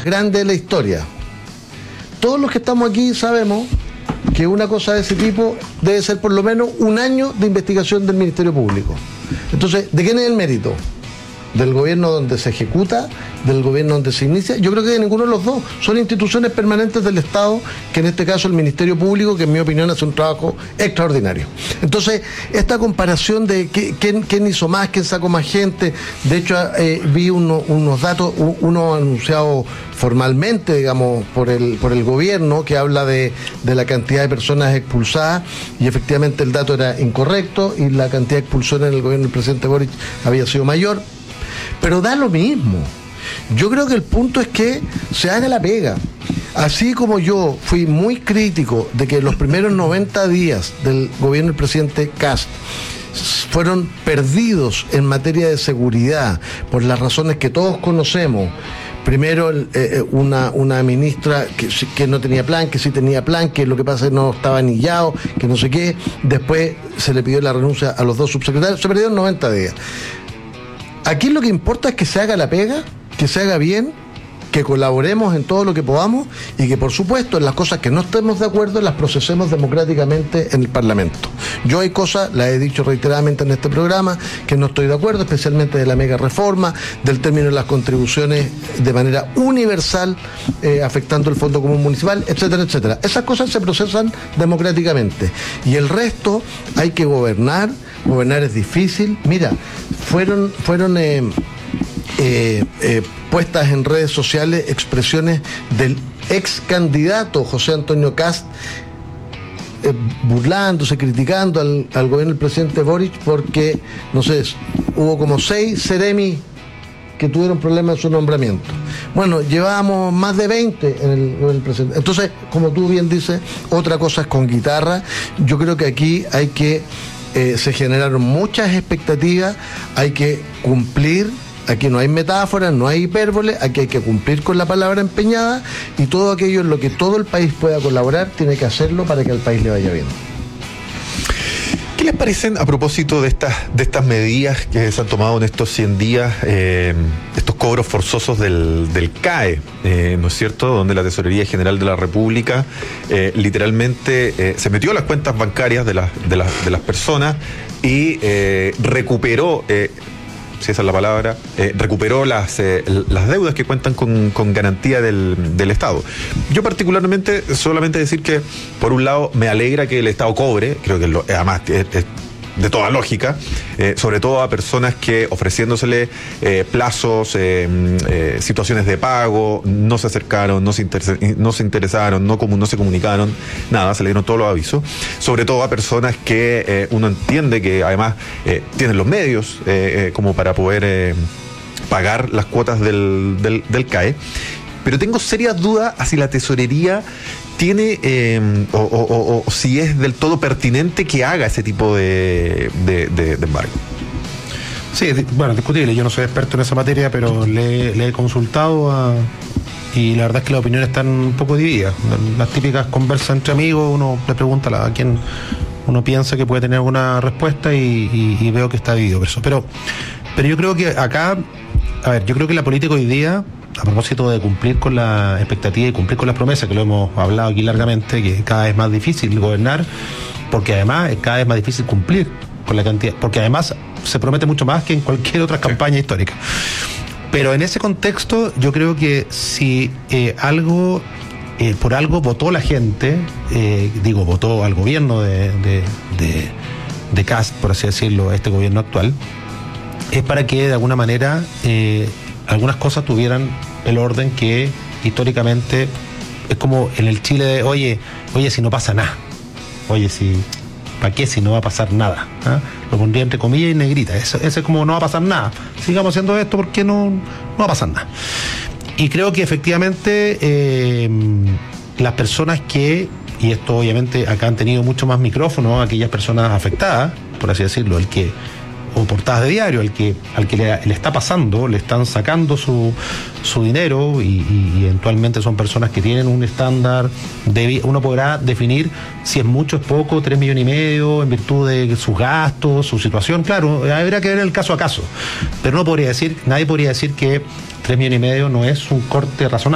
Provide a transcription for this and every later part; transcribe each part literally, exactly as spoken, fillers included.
grande de la historia. Todos los que estamos aquí sabemos que una cosa de ese tipo debe ser por lo menos un año de investigación del Ministerio Público. Entonces, ¿de quién es el mérito? ¿Del gobierno donde se ejecuta? ¿Del gobierno donde se inicia? Yo creo que de ninguno de los dos. Son instituciones permanentes del Estado, que en este caso el Ministerio Público, que en mi opinión hace un trabajo extraordinario. Entonces, esta comparación de qué, quién, quién hizo más, quién sacó más gente, de hecho eh, vi uno, unos datos, uno anunciado formalmente, digamos, por el, por el gobierno, que habla de, de la cantidad de personas expulsadas, y efectivamente el dato era incorrecto, y la cantidad de expulsiones en el gobierno del presidente Boric había sido mayor. Pero da lo mismo. Yo creo que el punto es que se haga la pega. Así como yo fui muy crítico de que los primeros noventa días del gobierno del presidente Kast fueron perdidos en materia de seguridad por las razones que todos conocemos. Primero, eh, una, una ministra que, que no tenía plan, que sí tenía plan, que lo que pasa es que no estaba anillado, que no sé qué. Después se le pidió la renuncia a los dos subsecretarios. Se perdieron noventa días. Aquí lo que importa es que se haga la pega, que se haga bien, que colaboremos en todo lo que podamos y que, por supuesto, en las cosas que no estemos de acuerdo las procesemos democráticamente en el Parlamento. Yo hay cosas, las he dicho reiteradamente en este programa, que no estoy de acuerdo, especialmente de la mega reforma, del término de las contribuciones de manera universal, eh, afectando el Fondo Común Municipal, etcétera, etcétera. Esas cosas se procesan democráticamente. Y el resto hay que gobernar. Gobernar es difícil. Mira, fueron, fueron eh, eh, eh, puestas en redes sociales expresiones del ex candidato José Antonio Kast, eh, burlándose, criticando al, al gobierno del presidente Boric porque, no sé, hubo como seis seremis que tuvieron problemas en su nombramiento. Bueno, llevábamos más de veinte en el, en el presidente. Entonces, como tú bien dices, otra cosa es con guitarra. Yo creo que aquí hay que Eh, se generaron muchas expectativas, hay que cumplir, aquí no hay metáforas, no hay hipérbole, aquí hay que cumplir con la palabra empeñada, y todo aquello en lo que todo el país pueda colaborar, tiene que hacerlo para que al país le vaya bien. ¿Qué les parecen a propósito de estas, de estas medidas que se han tomado en estos cien días, eh, estos cobros forzosos del, del C A E, eh, ¿no es cierto?, donde la Tesorería General de la República eh, literalmente eh, se metió a las cuentas bancarias de, la, de, la, de las personas y eh, recuperó, eh, si esa es la palabra, eh, recuperó las, eh, las deudas que cuentan con, con garantía del, del Estado. Yo particularmente, solamente decir que, por un lado, me alegra que el Estado cobre, creo que lo, además es, es de toda lógica, eh, sobre todo a personas que, ofreciéndosele eh, plazos, eh, eh, situaciones de pago, no se acercaron, no se, interesa, no se interesaron, no, no se comunicaron, nada, se le dieron todos los avisos, sobre todo a personas que eh, uno entiende que además eh, tienen los medios eh, eh, como para poder eh, pagar las cuotas del, del, del C A E, pero tengo serias dudas a si la tesorería tiene eh, o, o, o, o si es del todo pertinente que haga ese tipo de, de, de, de embargo. Sí, bueno, discutible. Yo no soy experto en esa materia, pero le, le he consultado a, y la verdad es que las opiniones están un poco divididas. Las típicas conversas entre amigos, uno le pregunta a quien uno piensa que puede tener alguna respuesta y, y, y veo que está dividido por eso. Pero, pero yo creo que acá, a ver, yo creo que la política hoy día, a propósito de cumplir con la expectativa y cumplir con las promesas, que lo hemos hablado aquí largamente, que cada vez es más difícil gobernar, porque además es cada vez más difícil cumplir con la cantidad, porque además se promete mucho más que en cualquier otra campaña histórica. Pero en ese contexto, yo creo que si eh, algo, eh, por algo votó la gente, eh, digo, votó al gobierno de, de, de, de Kast, por así decirlo, a este gobierno actual, es para que de alguna manera eh, algunas cosas tuvieran el orden que históricamente es como en el Chile de, oye, oye, si no pasa nada, oye, si, ¿para qué si no va a pasar nada? ¿Ah? Lo pondría entre comillas y negrita, eso, ese es como no va a pasar nada, sigamos haciendo esto porque no, no va a pasar nada. Y creo que efectivamente eh, las personas que, y esto obviamente acá han tenido mucho más micrófono, aquellas personas afectadas, por así decirlo, el que o portadas de diario, al que al que le, le está pasando, le están sacando su, su dinero y, y, y eventualmente son personas que tienen un estándar, de, uno podrá definir si es mucho, es poco, tres millones y medio, en virtud de sus gastos, su situación, claro, habría que ver el caso a caso, pero no podría decir, nadie podría decir que tres millones y medio no es un corte razonable.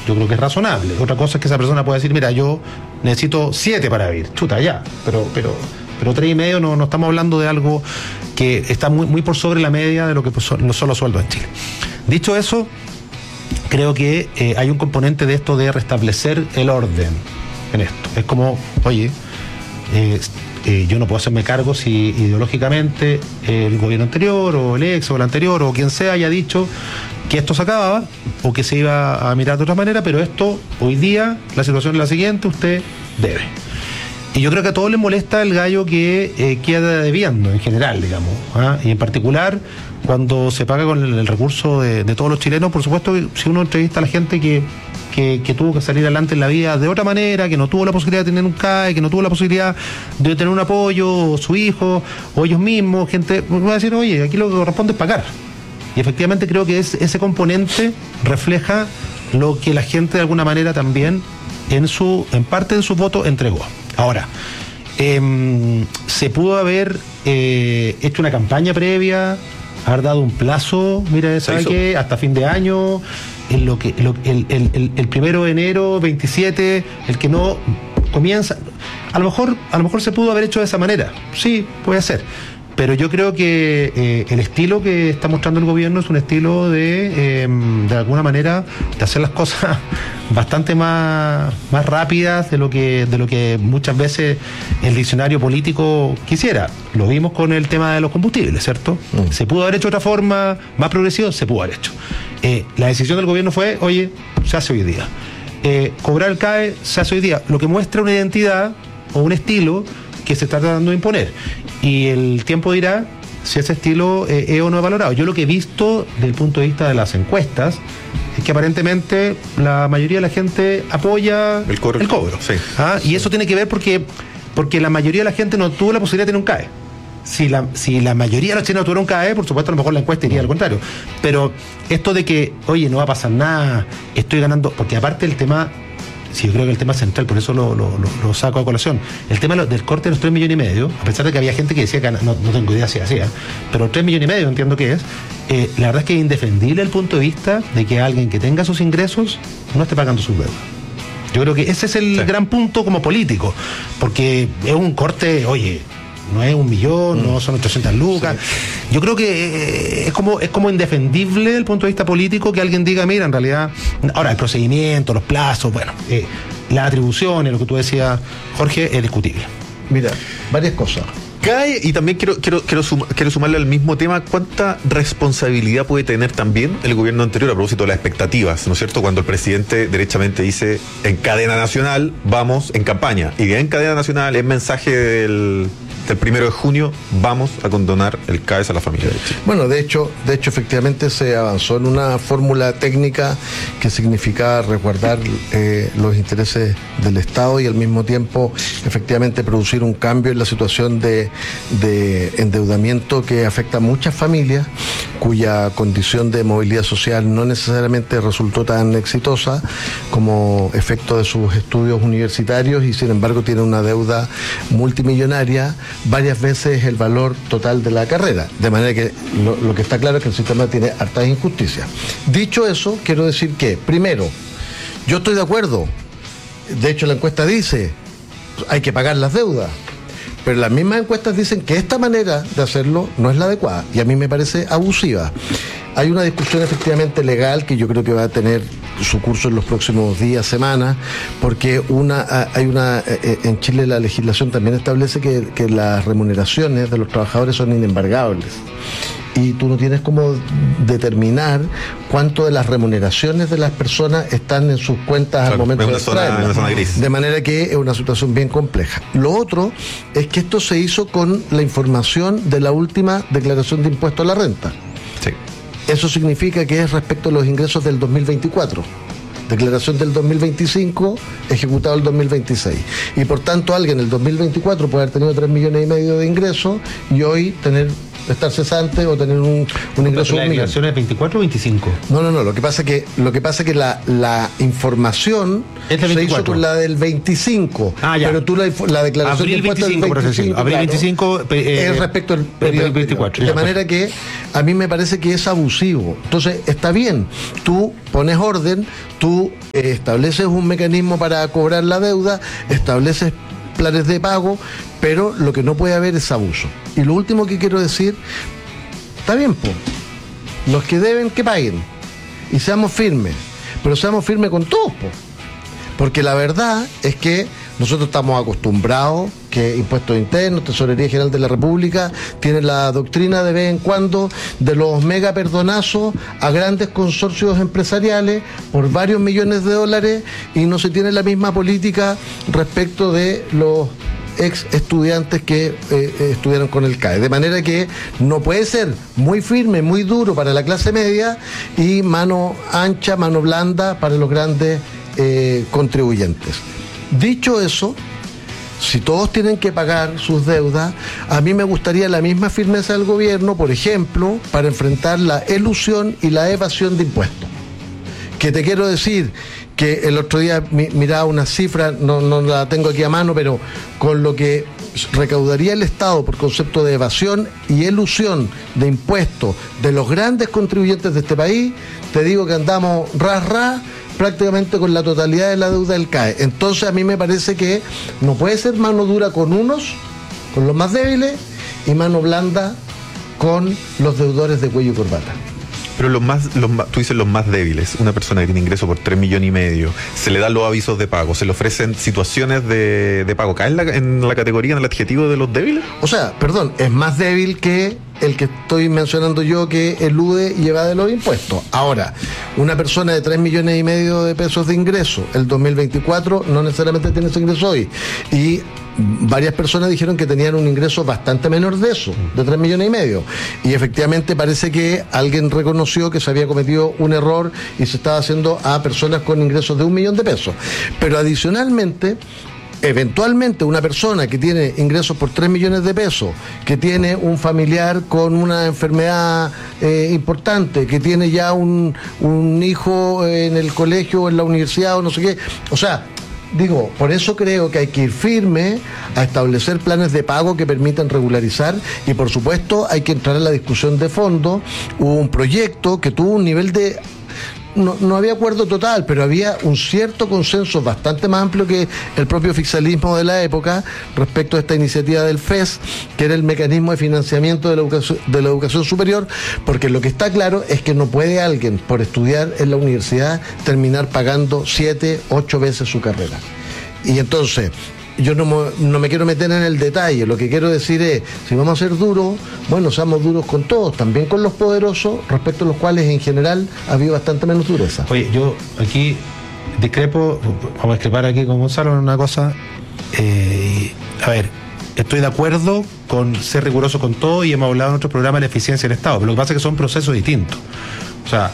yo creo que es razonable. Otra cosa es que esa persona pueda decir, mira, yo necesito siete para vivir, chuta, ya, pero, pero, pero tres y medio no, no estamos hablando de algo que está muy, muy por sobre la media de lo que son los solo sueldos en Chile. Dicho eso, creo que eh, hay un componente de esto de restablecer el orden en esto. Es como, oye, eh, eh, yo no puedo hacerme cargo si ideológicamente eh, el gobierno anterior o el ex o el anterior o quien sea haya dicho que esto se acababa o que se iba a mirar de otra manera, pero esto, hoy día, la situación es la siguiente, usted debe. Y yo creo que a todos les molesta el gallo que eh, queda debiendo en general, digamos, ¿ah? Y en particular cuando se paga con el, el recurso de, de todos los chilenos. Por supuesto, si uno entrevista a la gente que, que, que tuvo que salir adelante en la vida de otra manera, que no tuvo la posibilidad de tener un C A E, que no tuvo la posibilidad de tener un apoyo, o su hijo, o ellos mismos, gente va a decir, oye, aquí lo que corresponde es pagar. Y efectivamente creo que es, ese componente refleja lo que la gente de alguna manera también en su en parte de su voto entregó. Ahora, eh, se pudo haber eh, hecho una campaña previa, haber dado un plazo, mira, ¿sabe qué? Hasta fin de año, en lo que, lo, el, el, el, el primero de enero, veintisiete, el que no comienza. A lo mejor, a lo mejor se pudo haber hecho de esa manera, sí, puede ser. Pero yo creo que eh, el estilo que está mostrando el gobierno es un estilo de, eh, de alguna manera, de hacer las cosas bastante más, más rápidas de lo que de lo que muchas veces el diccionario político quisiera. Lo vimos con el tema de los combustibles, ¿cierto? Mm. ¿Se pudo haber hecho de otra forma, más progresiva? Se pudo haber hecho. Eh, la decisión del gobierno fue, oye, se hace hoy día. Eh, cobrar el C A E se hace hoy día, lo que muestra una identidad o un estilo que se está tratando de imponer. Y el tiempo dirá si ese estilo eh, es o no es valorado. Yo lo que he visto desde el punto de vista de las encuestas es que aparentemente la mayoría de la gente apoya el cobro. El cobro. Sí. ¿Ah? Y eso tiene que ver porque, porque la mayoría de la gente no tuvo la posibilidad de tener un C A E. Si la, si la mayoría de los chilenos tuvieron un C A E, por supuesto a lo mejor la encuesta iría al contrario. Pero esto de que, oye, no va a pasar nada, estoy ganando, porque aparte el tema... Sí, yo creo que el tema central, por eso lo, lo, lo, lo saco a colación. El tema del corte de los tres millones y medio, a pesar de que había gente que decía que no, no tengo idea si hacía, pero tres millones y medio entiendo que es, eh, la verdad es que es indefendible el punto de vista de que alguien que tenga sus ingresos no esté pagando sus deudas. Yo creo que ese es el sí. gran punto como político, porque es un corte, oye, no es un millón, mm. no son ochocientas lucas. Sí. Yo creo que eh, es como es como indefendible desde el punto de vista político que alguien diga, mira, en realidad, ahora el procedimiento, los plazos, bueno, eh, las atribuciones, lo que tú decías, Jorge, es discutible. Mira, varias cosas. Cae, y también quiero quiero quiero, suma, quiero sumarle al mismo tema, ¿cuánta responsabilidad puede tener también el gobierno anterior a propósito de las expectativas, ¿no es cierto? Cuando el presidente derechamente dice, en cadena nacional, vamos en campaña, y en cadena nacional es mensaje del... el primero de junio vamos a condonar el C A E S a la familia de Chile. Bueno, de hecho, de hecho efectivamente se avanzó en una fórmula técnica que significaba resguardar eh, los intereses del Estado y al mismo tiempo efectivamente producir un cambio en la situación de, de endeudamiento que afecta a muchas familias cuya condición de movilidad social no necesariamente resultó tan exitosa como efecto de sus estudios universitarios y sin embargo tiene una deuda multimillonaria varias veces el valor total de la carrera, de manera que lo, lo que está claro es que el sistema tiene hartas injusticias. Dicho eso, quiero decir que, primero, yo estoy de acuerdo, de hecho la encuesta dice, hay que pagar las deudas, pero las mismas encuestas dicen que esta manera de hacerlo no es la adecuada, y a mí me parece abusiva. Hay una discusión efectivamente legal que yo creo que va a tener su curso en los próximos días, semanas, porque una hay una en Chile la legislación también establece que, que las remuneraciones de los trabajadores son inembargables. Y tú no tienes cómo determinar cuánto de las remuneraciones de las personas están en sus cuentas claro, al momento de extraerlas. De manera que es una situación bien compleja. Lo otro es que esto se hizo con la información de la última declaración de impuesto a la renta. Sí. Eso significa que es respecto a los ingresos del dos mil veinticuatro. Declaración del dos mil veinticinco, ejecutado el dos mil veintiséis. Y por tanto alguien en el dos mil veinticuatro puede haber tenido tres millones y medio de ingresos y hoy tener estar cesante o tener un, un ingreso de ¿La un millón. declaración es veinticuatro o veinticinco? No, no, no, lo que pasa es que, lo que, pasa es que la, la información Es del se hizo veinticuatro. con la del veinticinco, Ah, ya. pero tú la, inf- la declaración Abril de impuestos del veinticinco, por así decirlo. Abril veinticinco, eh, es respecto al periodo veinticuatro, de ya, manera que a mí me parece que es abusivo. Entonces, está bien, tú pones orden, tú eh, estableces un mecanismo para cobrar la deuda, estableces planes de pago, pero lo que no puede haber es abuso. Y lo último que quiero decir, está bien, po, los que deben que paguen y seamos firmes, pero seamos firmes con todos, po. Porque la verdad es que nosotros estamos acostumbrados que Impuestos Internos, Tesorería General de la República, tiene la doctrina de vez en cuando de los mega perdonazos a grandes consorcios empresariales por varios millones de dólares, y no se tiene la misma política respecto de los ex estudiantes que eh, eh, estudiaron con el C A E. De manera que no puede ser muy firme, muy duro para la clase media y mano ancha, mano blanda para los grandes eh, contribuyentes. Dicho eso, si todos tienen que pagar sus deudas, a mí me gustaría la misma firmeza del gobierno, por ejemplo, para enfrentar la elusión y la evasión de impuestos. Que te quiero decir que el otro día mi, miraba una cifra, no, no la tengo aquí a mano, pero con lo que recaudaría el Estado por concepto de evasión y elusión de impuestos de los grandes contribuyentes de este país, te digo que andamos ras ras prácticamente con la totalidad de la deuda del C A E. Entonces a mí me parece que no puede ser mano dura con unos, con los más débiles, y mano blanda con los deudores de cuello y corbata. Pero los más, los más, tú dices los más débiles, una persona que tiene ingreso por tres millones y medio, se le dan los avisos de pago, se le ofrecen situaciones de, de pago, ¿cae en la, en la categoría, en el adjetivo de los débiles? O sea, perdón, es más débil que el que estoy mencionando yo, que elude y evade los impuestos. Ahora, una persona de tres millones y medio de pesos de ingreso el dos mil veinticuatro no necesariamente tiene ese ingreso hoy. Y varias personas dijeron que tenían un ingreso bastante menor de eso, de tres millones y medio. Y efectivamente parece que alguien reconoció que se había cometido un error y se estaba haciendo a personas con ingresos de un millón de pesos. Pero adicionalmente, eventualmente una persona que tiene ingresos por tres millones de pesos, que tiene un familiar con una enfermedad eh, importante, que tiene ya un, un hijo en el colegio o en la universidad o no sé qué, o sea, digo, por eso creo que hay que ir firme a establecer planes de pago que permitan regularizar, y por supuesto hay que entrar en la discusión de fondo. Hubo un proyecto que tuvo un nivel de... No, no había acuerdo total, pero había un cierto consenso bastante más amplio que el propio oficialismo de la época respecto a esta iniciativa del F E S, que era el mecanismo de financiamiento de la educación, de la educación superior, porque lo que está claro es que no puede alguien, por estudiar en la universidad, terminar pagando siete, ocho veces su carrera. Y entonces, yo no, no me quiero meter en el detalle, lo que quiero decir es, si vamos a ser duros, bueno, seamos duros con todos, también con los poderosos, respecto a los cuales en general ha habido bastante menos dureza. Oye, yo aquí discrepo, vamos a discrepar aquí con Gonzalo en una cosa. Eh, a ver, estoy de acuerdo con ser riguroso con todo, y hemos hablado en otro programa de la eficiencia del Estado, pero lo que pasa es que son procesos distintos. O sea,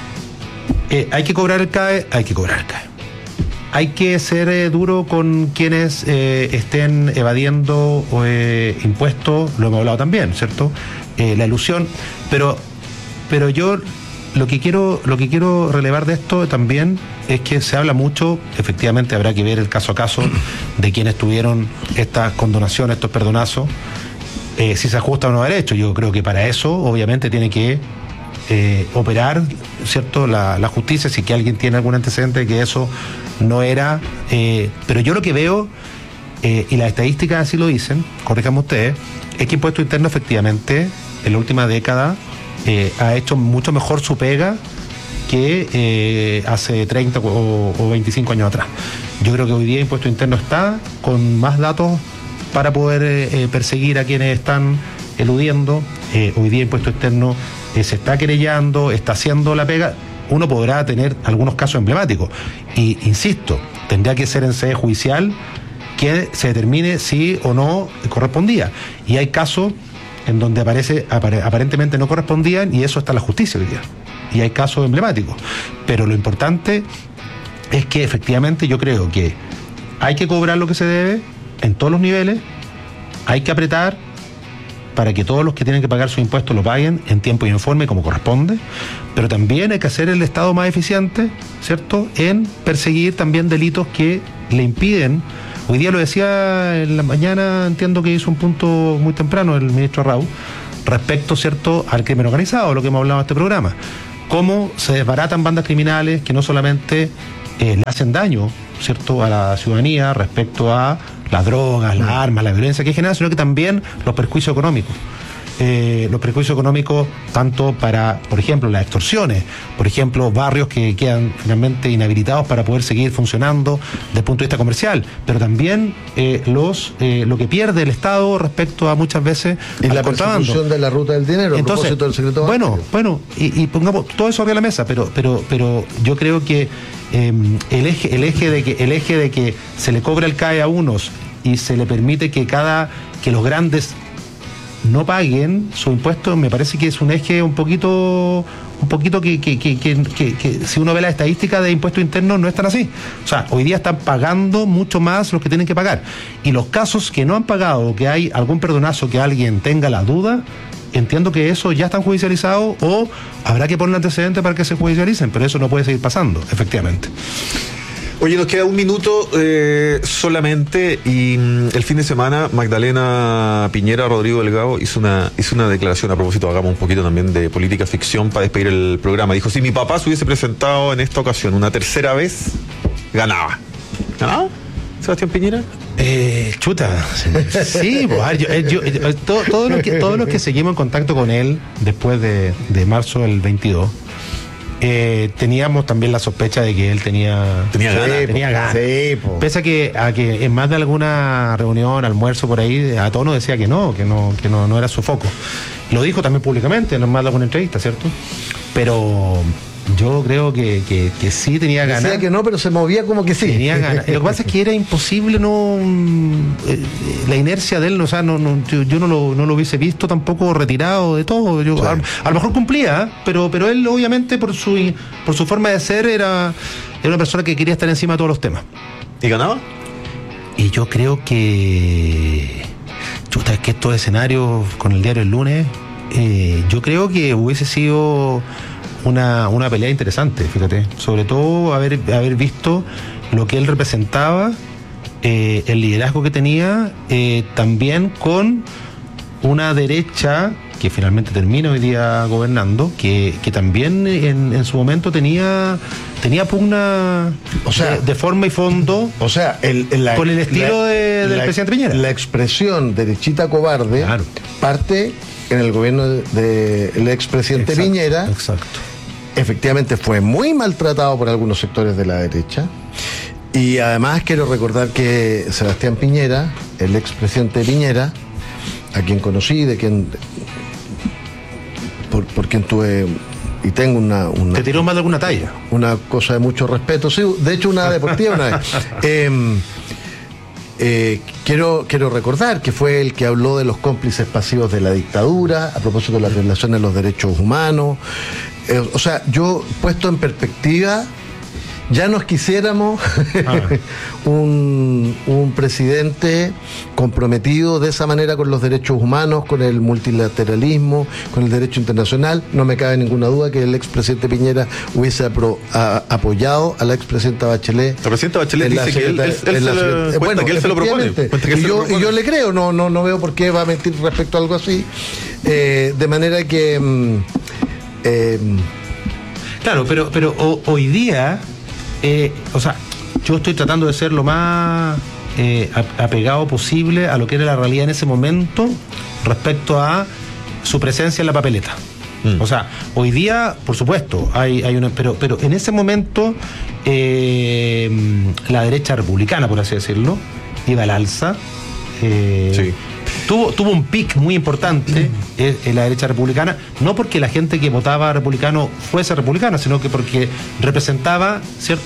eh, hay que cobrar el C A E, hay que cobrar el C A E. Hay que ser eh, duro con quienes eh, estén evadiendo eh, impuestos, lo hemos hablado también, ¿cierto? Eh, la ilusión, pero, pero yo lo que quiero, lo que quiero relevar de esto también es que se habla mucho, efectivamente habrá que ver el caso a caso de quienes tuvieron estas condonaciones, estos perdonazos, eh, si se ajusta o no a derecho. Yo creo que para eso, obviamente, tiene que eh, operar, ¿cierto?, la, la justicia, si que alguien tiene algún antecedente de que eso no era, eh, pero yo lo que veo, eh, y las estadísticas así lo dicen, corríjanme ustedes, es que Impuesto Interno efectivamente en la última década eh, ha hecho mucho mejor su pega que eh, hace treinta o, o veinticinco años atrás. Yo creo que hoy día Impuesto Interno está con más datos para poder eh, perseguir a quienes están eludiendo. Eh, hoy día Impuesto Interno eh, se está querellando, está haciendo la pega. Uno podrá tener algunos casos emblemáticos, y insisto, tendría que ser en sede judicial que se determine si o no correspondía, y hay casos en donde aparece apare, aparentemente no correspondían, y eso está en la justicia hoy día, y hay casos emblemáticos. Pero lo importante es que efectivamente yo creo que hay que cobrar lo que se debe en todos los niveles, hay que apretar, para que todos los que tienen que pagar sus impuestos lo paguen en tiempo y en forma y como corresponde, pero también hay que hacer el Estado más eficiente, ¿cierto?, en perseguir también delitos que le impiden. Hoy día lo decía en la mañana, entiendo que hizo un punto muy temprano el ministro Arrau, respecto, ¿cierto?, al crimen organizado, lo que hemos hablado en este programa. Cómo se desbaratan bandas criminales que no solamente eh, le hacen daño, ¿cierto?, a la ciudadanía respecto a las drogas, las armas, la violencia que generan, sino que también los perjuicios económicos. Eh, los perjuicios económicos tanto para, por ejemplo, las extorsiones, por ejemplo, barrios que quedan finalmente inhabilitados para poder seguir funcionando desde el punto de vista comercial, pero también eh, los eh, lo que pierde el Estado respecto a muchas veces y al la contrabando. persecución de la ruta del dinero. Entonces, a propósito del secreto bueno, bancario. bueno, y, y pongamos todo eso arriba de la mesa, pero, pero, pero yo creo que eh, el eje, el eje de que, el eje de que se le cobra el C A E a unos y se le permite que cada, que los grandes no paguen su impuesto, me parece que es un eje un poquito un poquito que, que, que, que, que, que si uno ve la estadística de impuestos internos no es tan así. O sea, hoy día están pagando mucho más los que tienen que pagar. Y los casos que no han pagado o que hay algún perdonazo que alguien tenga la duda, entiendo que eso ya están judicializados o habrá que poner antecedentes para que se judicialicen, pero eso no puede seguir pasando, efectivamente. Oye, nos queda un minuto eh, solamente y mm, el fin de semana Magdalena Piñera, Rodrigo Delgado hizo una hizo una declaración a propósito, hagamos un poquito también de política ficción para despedir el programa. Dijo, si mi papá se hubiese presentado en esta ocasión una tercera vez, ganaba. ¿Ganaba, Sebastián Piñera? Eh, chuta, sí, pues, yo, yo, yo, todo, todo lo que, todos los que seguimos en contacto con él después de, de marzo del veintidós, Eh, teníamos también la sospecha de que él tenía tenía sí, ganas, tenía ganas. Sí, po. Pese a que, a que en más de alguna reunión, almuerzo por ahí, a tono decía que no, que no, que no, no era su foco. Lo dijo también públicamente, en más de alguna entrevista, ¿cierto? Pero yo creo que, que, que sí tenía ganas. Decía que no, pero se movía como que sí. Tenía ganas. Lo que pasa es que era imposible, no eh, la inercia de él, o sea, no, no, yo, yo no, lo, no lo hubiese visto tampoco retirado de todo. Yo, Sí. a, a lo mejor cumplía, ¿eh? pero pero él obviamente por su por su forma de ser era, era una persona que quería estar encima de todos los temas. ¿Y ganaba? Y yo creo que chuta, es que estos escenarios con el diario El Lunes, eh, yo creo que hubiese sido una, una pelea interesante, fíjate, sobre todo haber, haber visto lo que él representaba, eh, el liderazgo que tenía, eh, también con una derecha que finalmente termina hoy día gobernando, que, que también en, en su momento tenía tenía pugna, O sea, de, de forma y fondo, O sea, el, la- con el estilo la- de- del la- presidente Piñera. La expresión derechita cobarde Claro. parte en el gobierno del de, el expresidente Exacto, Piñera. Exacto. Efectivamente fue muy maltratado por algunos sectores de la derecha. Y además quiero recordar que Sebastián Piñera, el expresidente Piñera, a quien conocí, de quien por, por quien tuve y tengo una, una Te tiró más de alguna talla. una cosa de mucho respeto, sí, de hecho una deportiva una vez. Eh, eh, quiero, quiero recordar que fue el que habló de los cómplices pasivos de la dictadura, a propósito de las violaciones de los derechos humanos. Eh, o sea, yo puesto en perspectiva, ya nos quisiéramos Ah. un, un presidente comprometido de esa manera con los derechos humanos, con el multilateralismo, con el derecho internacional. No me cabe ninguna duda que el expresidente Piñera hubiese apro- a- apoyado a la expresidenta Bachelet. La presidenta Bachelet en la dice que él, él- secreta- él en se la lo- secreta- cuenta bueno, que él se lo propone. efectivamente. Cuenta que él Y se lo yo, propone. y yo le creo, no, no, no veo por qué va a mentir respecto a algo así. Eh, de manera que mm, eh, Claro, pero, pero ho- hoy día, eh, o sea, yo estoy tratando de ser lo más eh, ap- apegado posible a lo que era la realidad en ese momento respecto a su presencia en la papeleta. Mm. O sea, hoy día, por supuesto, hay, hay una, pero, pero en ese momento eh, la derecha republicana, por así decirlo, iba al alza. eh, Sí. Tuvo, tuvo un pic muy importante eh, en la derecha republicana, no porque la gente que votaba republicano fuese republicana, sino que porque representaba, ¿cierto?,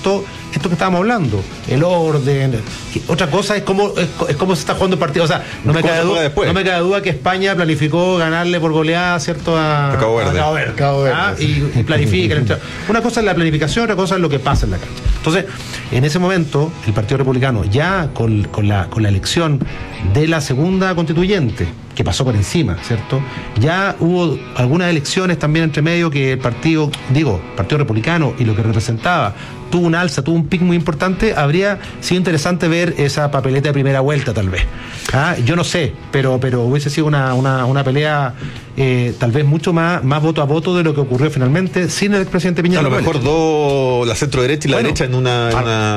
esto que estábamos hablando, el orden. Otra cosa es cómo, es, es cómo se está jugando el partido. O sea, no me, cabe duda, no me cabe duda que España planificó ganarle por goleada, ¿cierto? A, a Cabo Verde. A Cabo Verde, Cabo Verde ¿ah? y, y planifica. Una cosa es la planificación, otra cosa es lo que pasa en la cancha. Entonces, en ese momento, el Partido Republicano, ya con, con, la, con la elección de la segunda constituyente, que pasó por encima, ¿cierto? Ya hubo algunas elecciones también entre medio que el partido, digo, Partido Republicano y lo que representaba, tuvo un alza, tuvo un pico muy importante. Habría sido interesante ver esa papeleta de primera vuelta, tal vez. ¿Ah? Yo no sé, pero, pero hubiese sido una, una, una pelea eh, tal vez mucho más, más voto a voto de lo que ocurrió finalmente sin el expresidente Piñera. A lo mejor dos, la centro derecha y la bueno, derecha en una, en una